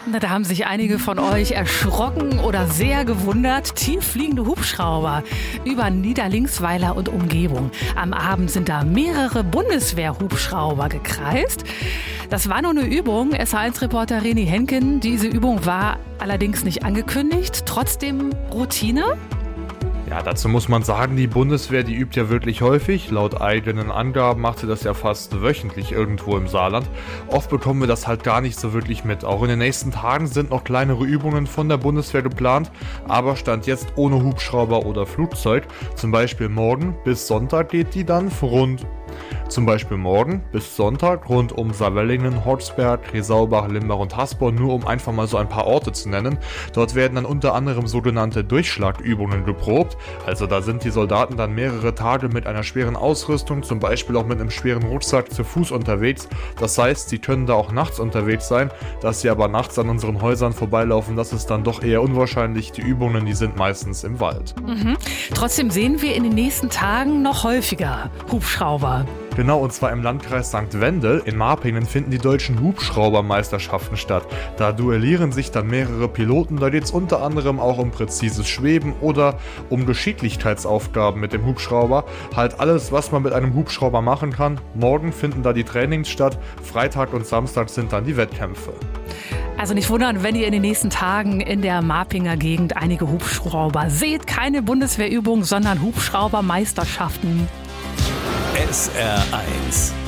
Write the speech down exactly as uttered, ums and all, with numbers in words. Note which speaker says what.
Speaker 1: Na, da haben sich einige von euch erschrocken oder sehr gewundert. Tieffliegende Hubschrauber über Niederlinksweiler und Umgebung. Am Abend sind da mehrere Bundeswehr-Hubschrauber gekreist. Das war nur eine Übung. S H eins-Reporter Reni Henken. Diese Übung war allerdings nicht angekündigt. Trotzdem Routine.
Speaker 2: Ja, dazu muss man sagen, die Bundeswehr, die übt ja wirklich häufig. Laut eigenen Angaben macht sie das ja fast wöchentlich irgendwo im Saarland. Oft bekommen wir das halt gar nicht so wirklich mit. Auch in den nächsten Tagen sind noch kleinere Übungen von der Bundeswehr geplant, aber Stand jetzt ohne Hubschrauber oder Flugzeug. Zum Beispiel morgen bis Sonntag geht die dann rund Zum Beispiel morgen bis Sonntag rund um Saarwellingen, Horsberg, Resaubach, Limbach und Hasborn, nur um einfach mal so ein paar Orte zu nennen. Dort werden dann unter anderem sogenannte Durchschlagübungen geprobt. Also da sind die Soldaten dann mehrere Tage mit einer schweren Ausrüstung, zum Beispiel auch mit einem schweren Rucksack zu Fuß unterwegs. Das heißt, sie können da auch nachts unterwegs sein. Dass sie aber nachts an unseren Häusern vorbeilaufen, das ist dann doch eher unwahrscheinlich. Die Übungen, die sind meistens im Wald.
Speaker 1: Mhm. Trotzdem sehen wir in den nächsten Tagen noch häufiger Hubschrauber.
Speaker 2: Genau, und zwar im Landkreis Sankt Wendel. In Marpingen finden die deutschen Hubschraubermeisterschaften statt. Da duellieren sich dann mehrere Piloten. Da geht es unter anderem auch um präzises Schweben oder um Geschicklichkeitsaufgaben mit dem Hubschrauber. Halt alles, was man mit einem Hubschrauber machen kann. Morgen finden da die Trainings statt. Freitag und Samstag sind dann die Wettkämpfe.
Speaker 1: Also nicht wundern, wenn ihr in den nächsten Tagen in der Marpinger Gegend einige Hubschrauber seht. Keine Bundeswehrübung, sondern Hubschraubermeisterschaften.
Speaker 3: S R eins